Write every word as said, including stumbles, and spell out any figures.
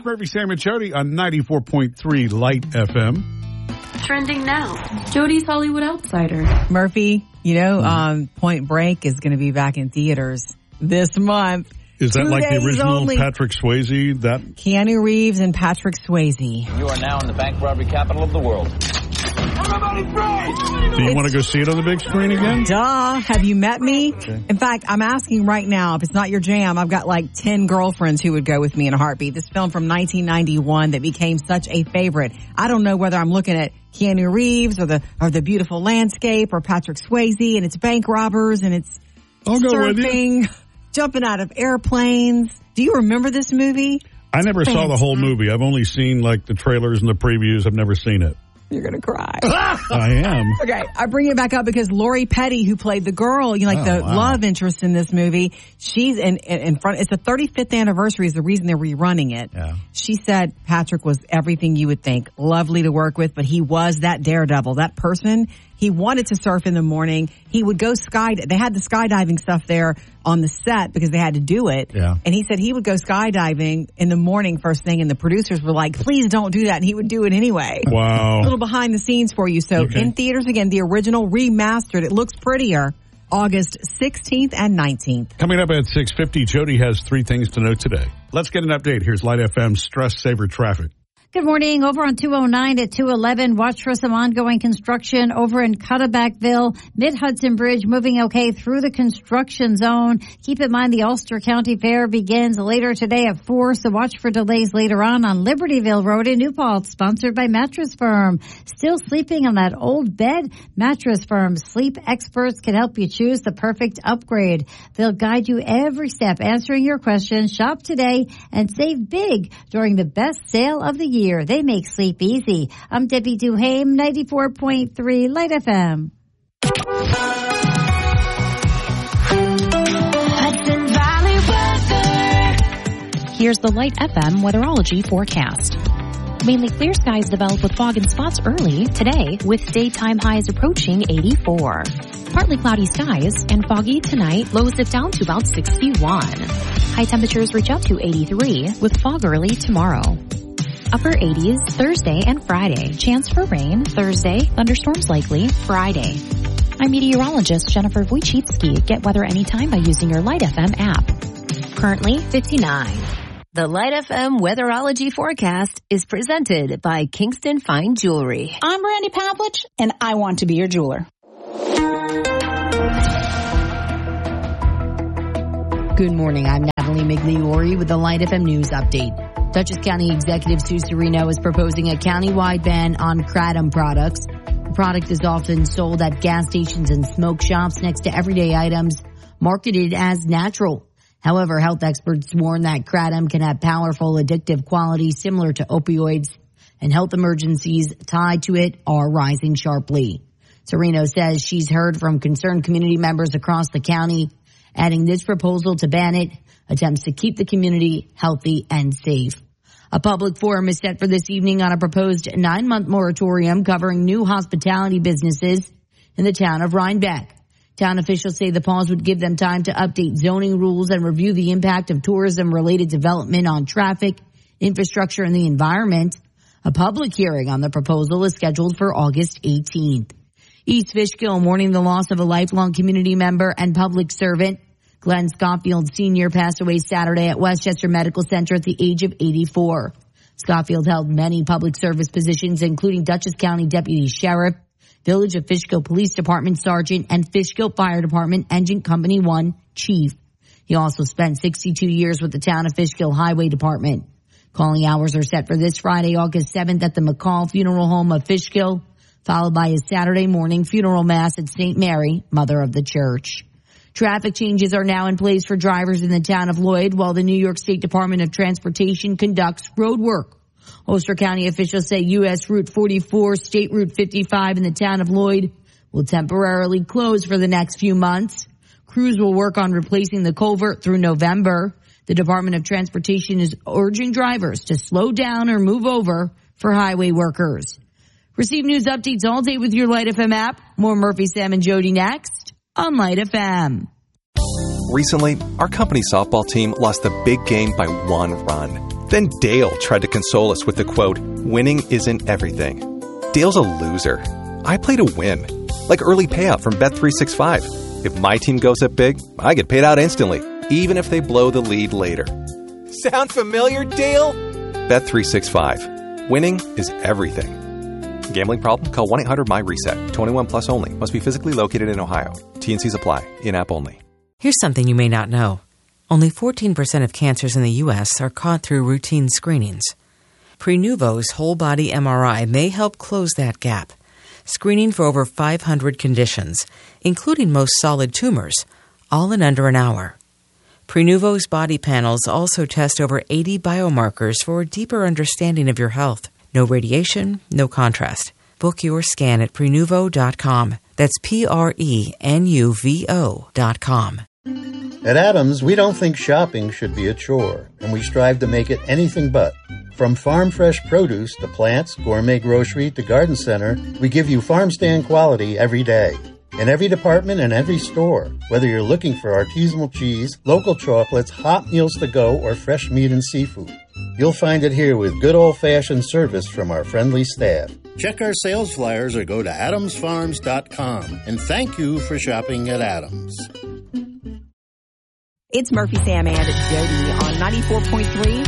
Murphy, Sam, and Jody on ninety-four point three Light F M. Trending now. Jody's Hollywood Outsider. Murphy, you know, um, Point Break is going to be back in theaters this month. Is that Two like the days original only. Patrick Swayze? That Keanu Reeves and Patrick Swayze. You are now in the bank robbery capital of the world. Do you want to go see it on the big screen again? Duh. Have you met me? Okay. In fact, I'm asking right now, if it's not your jam, I've got like ten girlfriends who would go with me in a heartbeat. This film from nineteen ninety-one that became such a favorite. I don't know whether I'm looking at Keanu Reeves or the or the beautiful landscape or Patrick Swayze, and it's bank robbers and it's I'll go with you. surfing, jumping out of airplanes. Do you remember this movie? I never saw the whole Fantastic. movie. I've only seen like the trailers and the previews. I've never seen it. You're going to cry. I am. Okay, I bring it back up because Lori Petty, who played the girl, you know, like Oh, the wow. love interest in this movie, she's in, in, in front. It's the thirty-fifth anniversary is the reason they're rerunning it. Yeah. She said Patrick was everything you would think, lovely to work with, but he was that daredevil, that person. He wanted to surf in the morning. He would go sky. They had the skydiving stuff there on the set because they had to do it. Yeah. And he said he would go skydiving in the morning first thing, and the producers were like, "Please don't do that," and he would do it anyway. Wow. A little behind the scenes for you. So Okay. in theaters again, the original remastered. It looks prettier. August sixteenth and nineteenth. Coming up at six fifty, Jody has three things to know today. Let's get an update. Here's Light F M's Stress Saver Traffic. Good morning. Over on two oh nine at two eleven, watch for some ongoing construction over in Cuttabackville. Mid-Hudson Bridge moving okay through the construction zone. Keep in mind the Ulster County Fair begins later today at four, so watch for delays later on on Libertyville Road in New Paltz, sponsored by Mattress Firm. Still sleeping on that old bed? Mattress Firm sleep experts can help you choose the perfect upgrade. They'll guide you every step, answering your questions. Shop today and save big during the best sale of the year. Year. They make sleep easy. I'm Debbie Duhame, ninety-four point three Light F M. Hudson Valley weather. Here's the Light F M weatherology forecast. Mainly clear skies develop with fog and spots early today, with daytime highs approaching eighty-four. Partly cloudy skies and foggy tonight, lows dip down to about sixty-one. High temperatures reach up to eighty-three, with fog early tomorrow. Upper eighties Thursday and Friday. Chance for rain Thursday. Thunderstorms likely Friday. I'm meteorologist Jennifer Wojcicki. Get weather anytime by using your Light F M app. Currently fifty-nine. The Light F M weatherology forecast is presented by Kingston Fine Jewelry. I'm Randy Pavlich, and I want to be your jeweler. Good morning. I'm Natalie Migliori with the Light F M News Update. Dutchess County Executive Sue Serino is proposing a countywide ban on kratom products. The product is often sold at gas stations and smoke shops next to everyday items marketed as natural. However, health experts warn that kratom can have powerful addictive qualities similar to opioids, and health emergencies tied to it are rising sharply. Serino says she's heard from concerned community members across the county, adding this proposal to ban it attempts to keep the community healthy and safe. A public forum is set for this evening on a proposed nine-month moratorium covering new hospitality businesses in the town of Rhinebeck. Town officials say the pause would give them time to update zoning rules and review the impact of tourism-related development on traffic, infrastructure, and the environment. A public hearing on the proposal is scheduled for August eighteenth. East Fishkill mourning the loss of a lifelong community member and public servant. Glenn Schofield Senior passed away Saturday at Westchester Medical Center at the age of eighty-four. Schofield held many public service positions, including Dutchess County Deputy Sheriff, Village of Fishkill Police Department Sergeant, and Fishkill Fire Department Engine Company one Chief. He also spent sixty-two years with the Town of Fishkill Highway Department. Calling hours are set for this Friday, August seventh at the McCall Funeral Home of Fishkill, followed by a Saturday morning funeral mass at Saint Mary, Mother of the Church. Traffic changes are now in place for drivers in the town of Lloyd while the New York State Department of Transportation conducts road work. Ulster County officials say U S Route forty-four, State Route fifty-five in the town of Lloyd will temporarily close for the next few months. Crews will work on replacing the culvert through November. The Department of Transportation is urging drivers to slow down or move over for highway workers. Receive news updates all day with your Light F M app. More Murphy, Sam, and Jody next on Light F M. Recently, our company softball team lost a big game by one run. Then Dale tried to console us with the quote, "Winning isn't everything." Dale's a loser. I play to win. Like early payout from Bet three sixty-five. If my team goes up big, I get paid out instantly, even if they blow the lead later. Sound familiar, Dale? Bet three sixty-five. Winning is everything. Gambling problem? Call one eight hundred M Y reset. twenty-one plus only. Must be physically located in Ohio. T N Cs apply. In-app only. Here's something you may not know. Only fourteen percent of cancers in the U S are caught through routine screenings. Prenuvo's whole-body M R I may help close that gap, screening for over five hundred conditions, including most solid tumors, all in under an hour. Prenuvo's body panels also test over eighty biomarkers for a deeper understanding of your health. No radiation, no contrast. Book your scan at Prenuvo dot com. That's P R E N U V O dot com. At Adams, we don't think shopping should be a chore, and we strive to make it anything but. From farm fresh produce to plants, gourmet grocery to garden center, we give you farm stand quality every day. In every department and every store, whether you're looking for artisanal cheese, local chocolates, hot meals to go, or fresh meat and seafood, you'll find it here with good old-fashioned service from our friendly staff. Check our sales flyers or go to adams farms dot com. And thank you for shopping at Adams. It's Murphy, Sam, and Jody on ninety-four point three